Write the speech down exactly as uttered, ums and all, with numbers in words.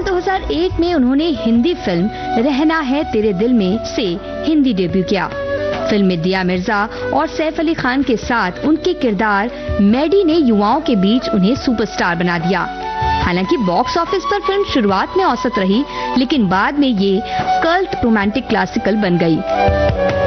साल दो हज़ार एक में उन्होंने हिंदी फिल्म रहना है तेरे दिल में से हिंदी डेब्यू किया। फिल्म में दिया मिर्जा और सैफ अली खान के साथ उनके किरदार मैडी ने युवाओं के बीच उन्हें सुपरस्टार बना दिया। हालांकि बॉक्स ऑफिस पर फिल्म शुरुआत में औसत रही, लेकिन बाद में ये कल्ट रोमांटिक क्लासिकल बन गई।